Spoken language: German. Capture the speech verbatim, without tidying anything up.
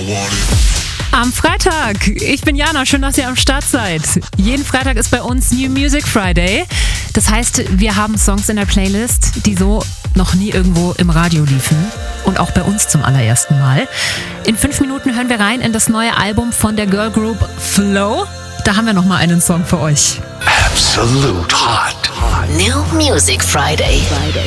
Am Freitag. Ich bin Jana, schön, dass ihr am Start seid. Jeden Freitag ist bei uns New Music Friday. Das heißt, wir haben Songs in der Playlist, die so noch nie irgendwo im Radio liefen. Und auch bei uns zum allerersten Mal. In fünf Minuten hören wir rein in das neue Album von der Girl Group Flow. Da haben wir nochmal einen Song für euch. Absolute Hot. New Music Friday.